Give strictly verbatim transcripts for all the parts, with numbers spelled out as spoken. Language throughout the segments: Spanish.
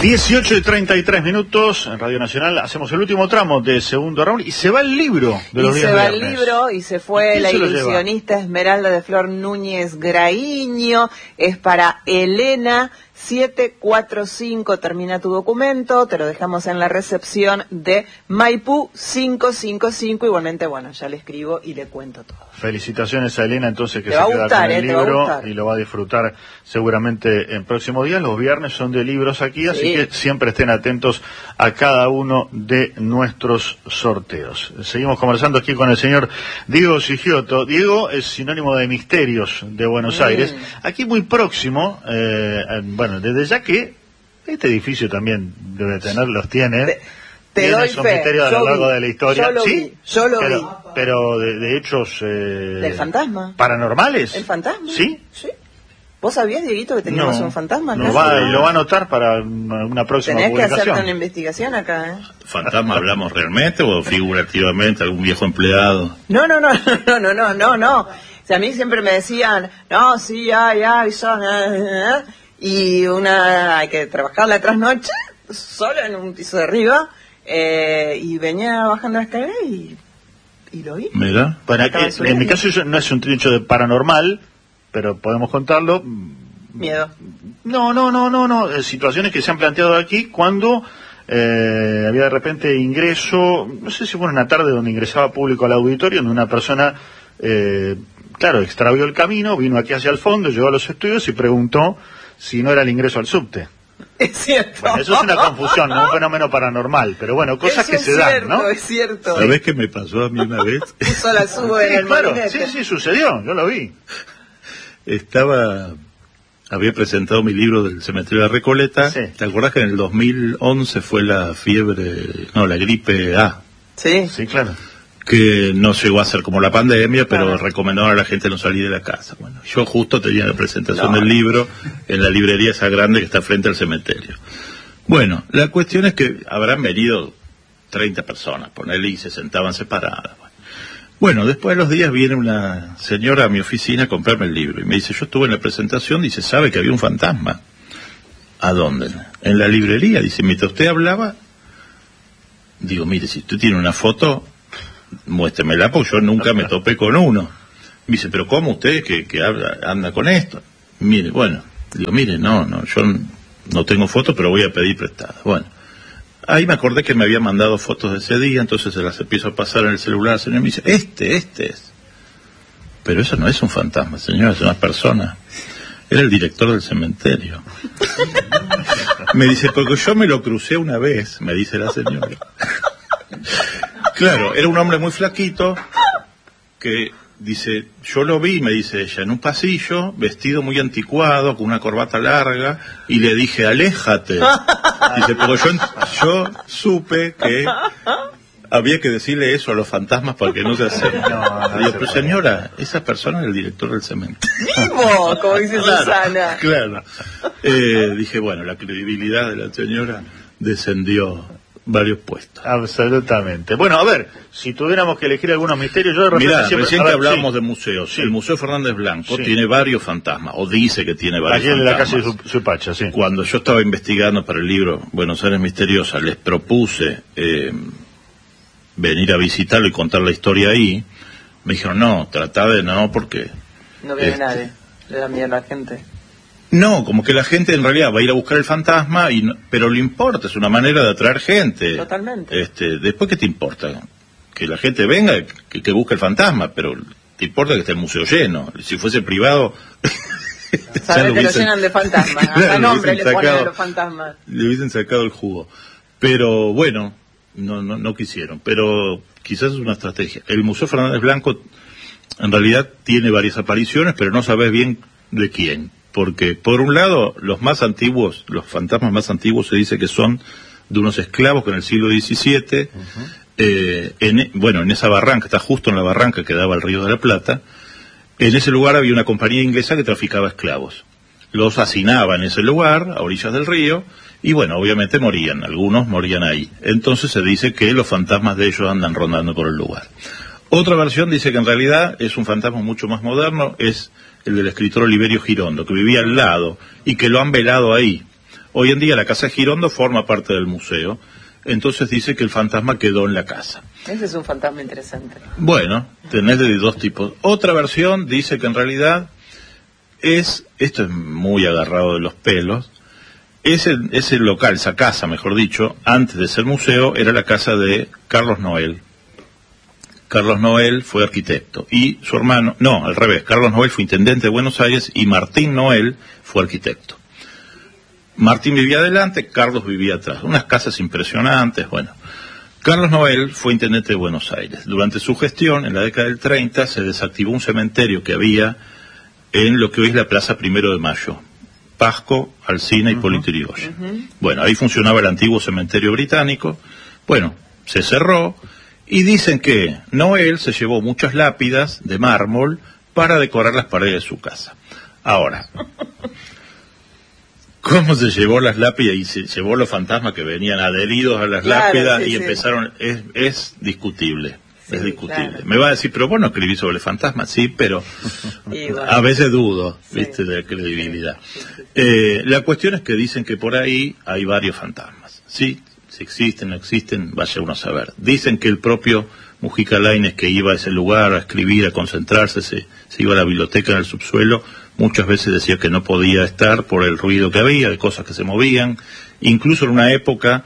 dieciocho y treinta y tres minutos en Radio Nacional. Hacemos el último tramo de segundo round y se va el libro de los y días se va viernes. el libro y se fue ¿Y la se ilusionista Esmeralda de Flor Núñez Graíño. Es para Elena. siete cuatro cinco termina tu documento, te lo dejamos en la recepción de Maipú cinco cinco cinco. Igualmente, bueno, ya le escribo y le cuento todo. Felicitaciones a Elena, entonces, que te se va queda gustar, con el eh, libro y lo va a disfrutar seguramente en próximos días. Los viernes son de libros aquí, sí. Así que siempre estén atentos a cada uno de nuestros sorteos. Seguimos conversando aquí con el señor Diego Sigioto. Diego es sinónimo de Misterios de Buenos mm. Aires. Aquí muy próximo, eh, bueno, desde ya que este edificio también debe tener, los tiene. Te, te doy son fe. misterios a lo largo de la historia. Yo lo ¿Sí? vi, yo lo pero, vi. Pero de, de hechos... Eh, ¿Del fantasma? ¿Paranormales? ¿El fantasma? ¿Sí? Sí. ¿Vos sabías, Dieguito, que teníamos no, un fantasma acá? No va, lo va a anotar para una, una próxima Tenés publicación. que hacerte una investigación acá, ¿eh? ¿Fantasma hablamos realmente o figurativamente? ¿Algún viejo empleado? No, no, no, no, no, no, no, no. O sea, a mí siempre me decían, no, sí, ya, ya, y son... Y una, hay que trabajar la trasnoche, solo en un piso de arriba, eh, y venía bajando la escalera y, y lo vi. Mira, bueno, eh, en mi caso no es un trincho de paranormal, pero podemos contarlo. Miedo. No, no, no, no, no, eh, situaciones que se han planteado aquí cuando eh, había de repente ingreso, no sé si fue una tarde donde ingresaba público al auditorio, donde una persona, eh, claro, extravió el camino, vino aquí hacia el fondo, llegó a los estudios y preguntó si no era el ingreso al subte. Es cierto. Bueno, eso es una confusión, no un fenómeno paranormal, pero bueno, cosas eso que es se cierto, dan, ¿no? Es cierto. ¿Sabés qué me pasó a mí una vez? Puso la subo en sí, el claro, molinete. sí, sí, sucedió, yo lo vi. Estaba, había presentado mi libro del cementerio de la Recoleta. Sí. ¿Te acordás que en el dos mil once fue la fiebre, no, la gripe A? Sí. Sí, claro. Que no llegó a ser como la pandemia, pero claro. recomendaron a la gente no salir de la casa. Bueno, yo justo tenía la presentación no. del libro en la librería esa grande que está frente al cementerio. Bueno, la cuestión es que habrán venido treinta personas, ponele, y se sentaban separadas. Bueno, después de los días viene una señora a mi oficina a comprarme el libro y me dice, yo estuve en la presentación, dice, ¿sabe que había un fantasma? ¿A dónde? En la librería, dice, mientras usted hablaba, digo, mire, si usted tiene una foto, muéstremela, porque yo nunca me topé con uno. Me dice, pero ¿cómo usted que, que habla, anda con esto? Mire, bueno, digo, mire, no, no, yo no tengo fotos, pero voy a pedir prestadas. Bueno, ahí me acordé que me había mandado fotos de ese día, entonces se las empiezo a pasar en el celular al señor, me dice, este, este es. Pero eso no es un fantasma, señor, es una persona. Era el director del cementerio. Me dice, porque yo me lo crucé una vez, me dice la señora. Claro, era un hombre muy flaquito que dice, yo lo vi, me dice ella, en un pasillo, vestido muy anticuado, con una corbata larga, y le dije, aléjate. Dice, porque yo, yo supe que había que decirle eso a los fantasmas para que no se acerquen. No, no, digo, pero señora, esa persona es el director del cementerio. ¡Vivo! Como dice claro, Susana. Claro. Eh, dije, bueno, la credibilidad de la señora descendió varios puestos. Absolutamente. Bueno, a ver, si tuviéramos que elegir algunos misterios, yo de repente Mirá, siempre... recién a que ver, hablábamos sí. de museos, Sí. El Museo Fernández Blanco Sí. tiene varios fantasmas, o dice que tiene varios Allí en la fantasmas. calle de Supacha, sí. Cuando yo estaba investigando para el libro Buenos Aires Misteriosa, les propuse eh, venir a visitarlo y contar la historia ahí, me dijeron, no, tratá de no, porque... No viene este, nadie, le da miedo a la gente. No, como que la gente en realidad va a ir a buscar el fantasma, y no, pero le importa, es una manera de atraer gente. Totalmente. Este, después, ¿qué te importa? Que la gente venga, que, que busque el fantasma, pero te importa que esté el museo lleno. Si fuese privado... Sabes que lo llenan de fantasmas, Claro, a nombre le, le ponen sacado, a los fantasmas. Le hubiesen sacado el jugo. Pero bueno, no, no, no quisieron, pero quizás es una estrategia. El Museo Fernández Blanco en realidad tiene varias apariciones, pero no sabes bien de quién. Porque, por un lado, los más antiguos, los fantasmas más antiguos se dice que son de unos esclavos que en el siglo diecisiete, uh-huh. eh, en, bueno, en esa barranca, está justo en la barranca que daba al Río de la Plata, en ese lugar había una compañía inglesa que traficaba esclavos. Los hacinaba en ese lugar, a orillas del río, y bueno, obviamente morían, algunos morían ahí. Entonces se dice que los fantasmas de ellos andan rondando por el lugar. Otra versión dice que en realidad es un fantasma mucho más moderno, es el del escritor Oliverio Girondo, que vivía al lado y que lo han velado ahí. Hoy en día la casa Girondo forma parte del museo, entonces dice que el fantasma quedó en la casa. Ese es un fantasma interesante. Bueno, tenés de dos tipos. Otra versión dice que en realidad es, esto es muy agarrado de los pelos, ese, ese local, esa casa, mejor dicho, antes de ser museo, era la casa de Carlos Noel. Carlos Noel fue arquitecto y su hermano, no, al revés, Carlos Noel fue intendente de Buenos Aires y Martín Noel fue arquitecto. Martín vivía adelante, Carlos vivía atrás. Unas casas impresionantes, bueno. Carlos Noel fue intendente de Buenos Aires. Durante su gestión, en la década del treinta, se desactivó un cementerio que había en lo que hoy es la Plaza Primero de Mayo. Pasco, Alsina y uh-huh. Hipólito Yrigoyen. Uh-huh. Bueno, ahí funcionaba el antiguo cementerio británico. Bueno, se cerró y dicen que Noel se llevó muchas lápidas de mármol para decorar las paredes de su casa. Ahora... ¿Cómo se llevó las lápidas y se llevó los fantasmas que venían adheridos a las claro, lápidas sí, y sí. empezaron? Es, es discutible, sí, es discutible. Claro. Me va a decir, pero vos no escribí sobre fantasmas, sí, pero bueno. A veces dudo, sí. viste, de credibilidad. Sí, sí, sí. Eh, la cuestión es que dicen que por ahí hay varios fantasmas. Sí, si existen, no existen, vaya uno a saber. Dicen que el propio Mujica Lainez, que iba a ese lugar a escribir, a concentrarse, se, se iba a la biblioteca en el subsuelo, muchas veces decía que no podía estar por el ruido que había, de cosas que se movían. Incluso en una época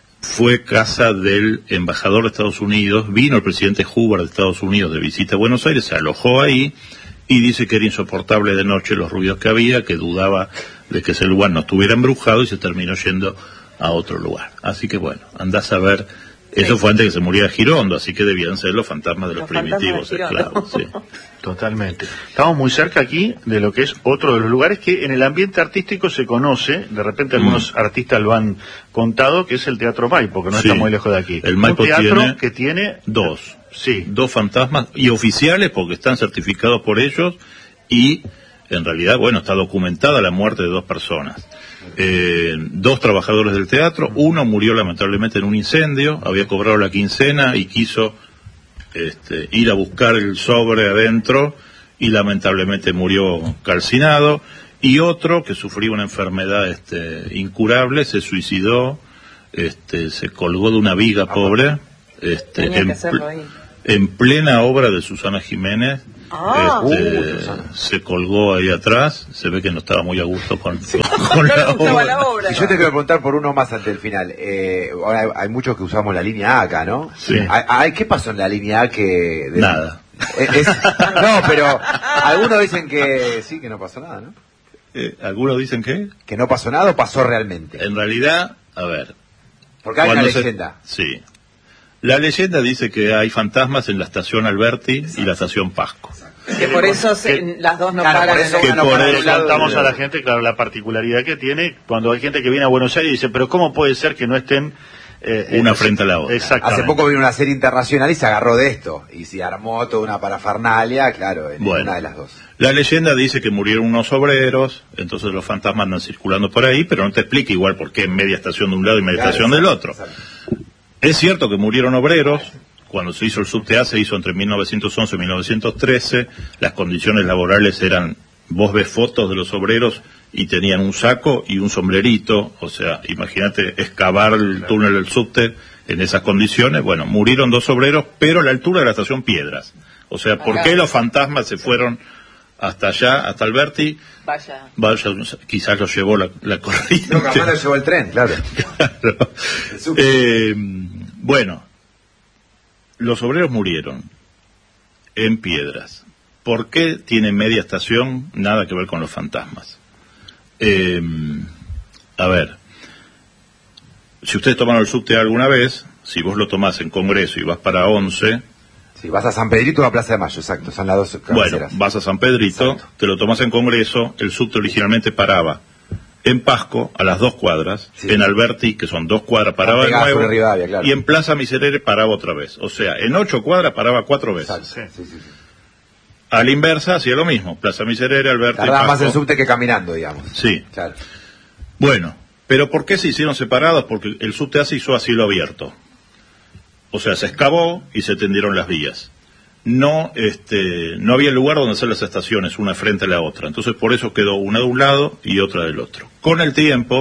fue casa del embajador de Estados Unidos, vino el presidente Hoover de Estados Unidos de visita a Buenos Aires, se alojó ahí y dice que era insoportable de noche los ruidos que había, que dudaba de que ese lugar no estuviera embrujado y se terminó yendo a otro lugar. Así que bueno, andás a ver, eso sí. Fue antes que se muriera Girondo, así que debían ser los fantasmas de los, los primitivos de esclavos. Sí. Totalmente. Estamos muy cerca aquí de lo que es otro de los lugares que en el ambiente artístico se conoce, de repente algunos mm. artistas lo han contado, que es el Teatro Maipo, que no sí. está muy lejos de aquí. El Maipo Un teatro tiene que tiene dos, sí. dos fantasmas y oficiales porque están certificados por ellos y en realidad, bueno, está documentada la muerte de dos personas. Eh, dos trabajadores del teatro, uno murió lamentablemente en un incendio, había cobrado la quincena y quiso este, ir a buscar el sobre adentro y lamentablemente murió calcinado, y otro que sufría una enfermedad este, incurable, se suicidó, este, se colgó de una viga pobre, este, en, pl- en plena obra de Susana Jiménez. Ah, este, uh, se colgó ahí atrás, se ve que no estaba muy a gusto con, sí. con, con la, obra. la obra. Y yo te quiero preguntar por uno más ante el final. Eh, ahora hay, hay muchos que usamos la línea A acá, ¿no? Sí. ¿Hay, hay, ¿Qué pasó en la línea A que...? De... Nada. Es, es... No, pero algunos dicen que sí, que no pasó nada, ¿no? Eh, ¿Algunos dicen que? Que no pasó nada o pasó realmente. En realidad, a ver. Porque hay una leyenda. Se... Sí. La leyenda dice que hay fantasmas en la estación Alberti Exacto. y la estación Pasco. Que por eso se, que, las dos no claro, paran. Por eso que no por paran eso contamos a la gente, claro, la particularidad que tiene cuando hay gente que viene a Buenos Aires y dice, pero ¿cómo puede ser que no estén eh, una eh, frente a la otra? Hace poco vino una serie internacional y se agarró de esto y se armó toda una parafernalia, claro, en bueno, una de las dos. La leyenda dice que murieron unos obreros, entonces los fantasmas andan circulando por ahí, pero no te explica igual por qué media estación de un lado y media claro, estación exacto, del otro. Exacto. Es cierto que murieron obreros. Cuando se hizo el subte A se hizo entre mil novecientos once y mil novecientos trece, las condiciones laborales eran, vos ves fotos de los obreros y tenían un saco y un sombrerito, o sea, imagínate excavar el túnel del subte en esas condiciones. Bueno, murieron dos obreros, pero a la altura de la estación Piedras. O sea, ¿por qué los fantasmas se fueron hasta allá, hasta Alberti? Vaya. Vaya, quizás los llevó la, la corriente. No, capaz los llevó el tren, claro. claro. Eh, bueno. Los obreros murieron en Piedras. ¿Por qué tiene media estación? Nada que ver con los fantasmas. Eh, a ver, si ustedes tomaron el subte alguna vez, si vos lo tomás en Congreso y vas para once... Si vas a San Pedrito o a Plaza de Mayo, exacto, son las dos cabeceras. Bueno, vas a San Pedrito, exacto. Te lo tomás en Congreso, el subte originalmente paraba en Pasco, a las dos cuadras, sí. En Alberti, que son dos cuadras, paraba de nuevo, Rivadavia, claro. Y en Plaza Miserere paraba otra vez. O sea, en ocho cuadras paraba cuatro veces. Sí, sí, sí, sí. A la inversa hacía lo mismo, Plaza Miserere, Alberti, Tardaba Pasco. más en subte que caminando, digamos. Sí. Claro. Bueno, pero ¿por qué se hicieron separados? Porque el subte A se hizo a cielo abierto. O sea, se excavó y se tendieron las vías. No, este, no había lugar donde hacer las estaciones, una frente a la otra. Entonces, por eso quedó una de un lado y otra del otro. Con el tiempo,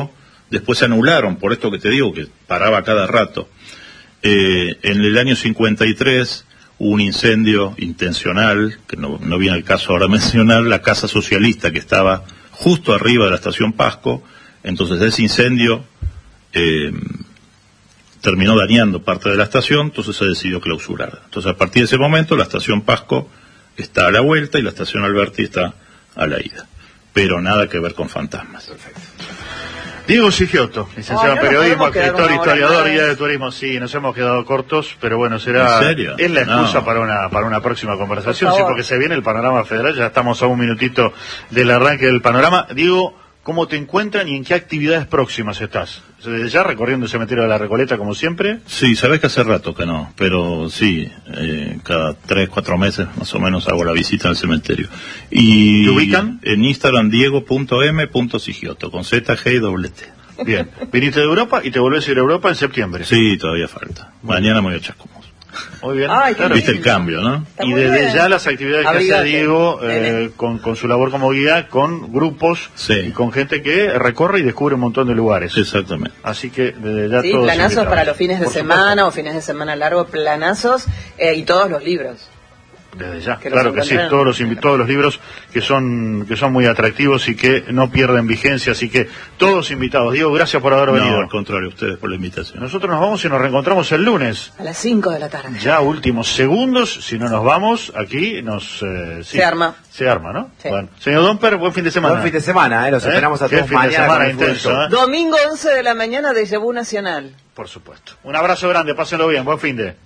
después se anularon, por esto que te digo, que paraba cada rato. Eh, en el año cincuenta y tres hubo un incendio intencional, que no, no viene al caso ahora mencionar, la casa socialista que estaba justo arriba de la estación Pasco. Entonces ese incendio eh, terminó dañando parte de la estación, entonces se decidió clausurar. Entonces a partir de ese momento la estación Pasco está a la vuelta y la estación Alberti está a la ida. Pero nada que ver con fantasmas. Perfecto. Diego Sigiotto, licenciado en oh, periodismo, escritor, historiador, y guía de turismo. Sí, nos hemos quedado cortos, pero bueno, será... ¿En serio? Es la excusa No. para una para una próxima conversación, sí, porque se viene el panorama federal, ya estamos a un minutito del arranque del panorama. Diego, ¿cómo te encuentran y en qué actividades próximas estás? ¿Desde ya recorriendo el cementerio de la Recoleta como siempre? Sí, sabés que hace rato que no, pero sí, eh, cada tres, cuatro meses más o menos hago la visita al cementerio. Y ¿Te ubican? En Instagram diego punto eme punto sigiotto, con Z, G y doble T. Bien, viniste de Europa y te volvés a ir a Europa en septiembre. Sí, todavía falta. Mañana me voy a Chascomús. Muy bien. Ay, claro. Viste el cambio, ¿no? Está Y muy desde bien. ya las actividades que Abrigate. hace Diego eh, Nene. con, con su labor como guía, con grupos Sí. y con gente que recorre y descubre un montón de lugares. Exactamente. Así que desde ya Sí, todos planazos invitados. para los fines de Por semana supuesto. o fines de semana largos, planazos eh, y todos los libros. Desde ya, que los claro que sí, encuentren. todos los invi- todos los libros que son que son muy atractivos y que no pierden vigencia, así que todos invitados. Diego, gracias por haber No, venido. al contrario, ustedes por la invitación. Nosotros nos vamos y nos reencontramos el lunes. A las cinco de la tarde. Ya últimos segundos, si no nos vamos, aquí nos... eh, sí, Se arma. Se arma, ¿no? Sí. Bueno, señor Domper, buen fin de semana. Buen fin de semana, ¿eh? Los ¿Eh? esperamos a Qué todos fin de mañana. semana con el intenso, fútbol. ¿eh? Domingo once de la mañana de Yabú Nacional. Por supuesto. Un abrazo grande, pásenlo bien, buen fin de...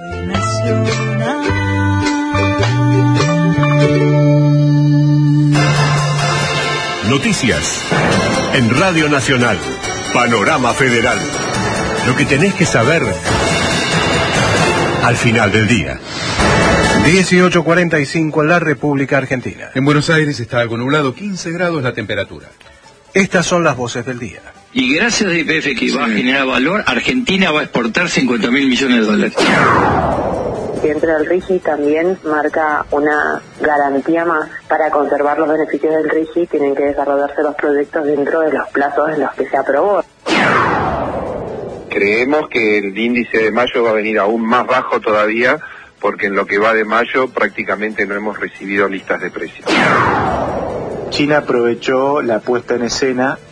Noticias en Radio Nacional. Panorama Federal. Lo que tenés que saber al final del día. dieciocho cuarenta y cinco en la República Argentina. En Buenos Aires está algo nublado, quince grados la temperatura. Estas son las voces del día. Y gracias a Y P F que va a generar valor, Argentina va a exportar cincuenta mil millones de dólares. Dentro del RIGI también marca una garantía más para conservar los beneficios del RIGI, tienen que desarrollarse los proyectos dentro de los plazos en los que se aprobó. Creemos que el índice de mayo va a venir aún más bajo todavía, porque en lo que va de mayo prácticamente no hemos recibido listas de precios. China aprovechó la puesta en escena